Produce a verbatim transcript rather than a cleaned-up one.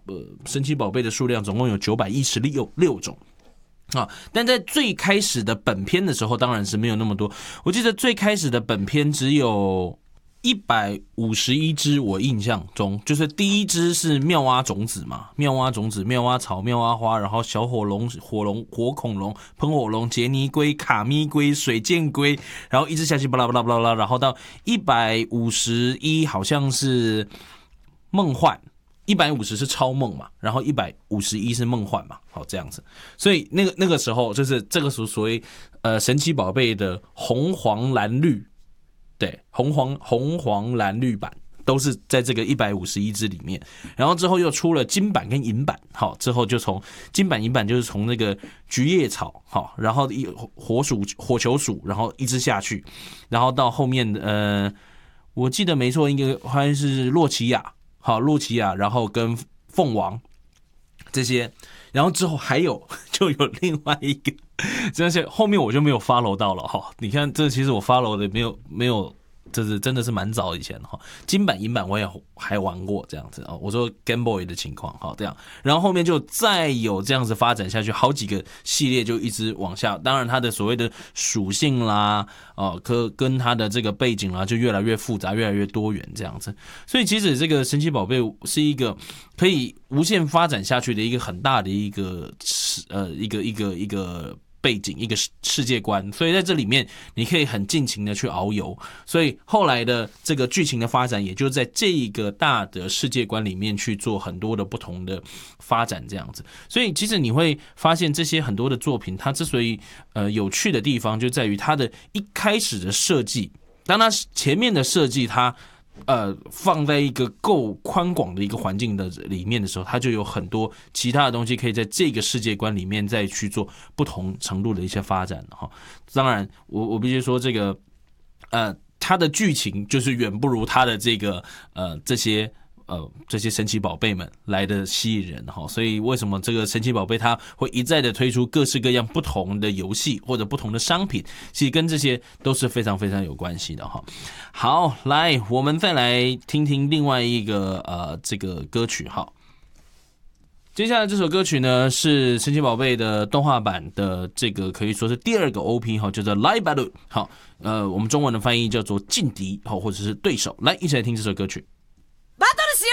呃神奇宝贝的数量总共有九百一十六种。啊，但在最开始的本片的时候，当然是没有那么多。我记得最开始的本片只有一百五十一只，我印象中就是第一只是妙蛙种子嘛，妙蛙种子、妙蛙草、妙蛙花，然后小火龙、火龙、火恐龙、喷火龙、杰尼龟、卡咪龟、水箭龟，然后一直下去巴拉巴拉巴拉，然后到一百五十一好像是梦幻。一百五十是超梦嘛，然后一百五十一是梦幻嘛，好这样子，所以那个那个时候就是这个属所谓呃神奇宝贝的红黄蓝绿，对，红黄红黄蓝绿版都是在这个一百五十一只里面，然后之后又出了金版跟银版，好之后就从金版银版就是从那个菊叶草，好，然后火鼠火球鼠，然后一直下去，然后到后面呃我记得没错，应该好像是洛奇亚。好，洛奇亚，然后跟凤王这些，然后之后还有就有另外一个，这些后面我就没有 follow 到了哈。你看，这其实我 follow 的没有没有，这是真的是蛮早以前哈。金版银版我也还玩过这样子啊。我说 Game Boy 的情况好这样，然后后面就再有这样子发展下去，好几个系列就一直往下。当然，它的所谓的属性啦，哦，跟跟它的这个背景啦，就越来越复杂，越来越多元这样子。所以其实这个神奇宝贝是一个可以无限发展下去的一个很大的一个呃一个一个一个背景，一个世界观，所以在这里面你可以很尽情的去遨游。所以后来的这个剧情的发展，也就在这个大的世界观里面去做很多的不同的发展，这样子。所以其实你会发现，这些很多的作品，它之所以呃有趣的地方，就在于它的一开始的设计，当它前面的设计它。呃，放在一个够宽广的一个环境的里面的时候，它就有很多其他的东西可以在这个世界观里面再去做不同程度的一些发展哈。当然，我我必须说这个，呃，它的剧情就是远不如它的这个呃这些。呃，这些神奇宝贝们来的吸引人哈，所以为什么这个神奇宝贝它会一再的推出各式各样不同的游戏或者不同的商品，其实跟这些都是非常非常有关系的哈。好，来，我们再来听听另外一个呃这个歌曲哈。接下来这首歌曲呢是神奇宝贝的动画版的这个可以说是第二个 O P 哈，叫做 Live Battle。好，呃，我们中文的翻译叫做劲敌，好，或者是对手。来，一起来听这首歌曲。 バトルしよ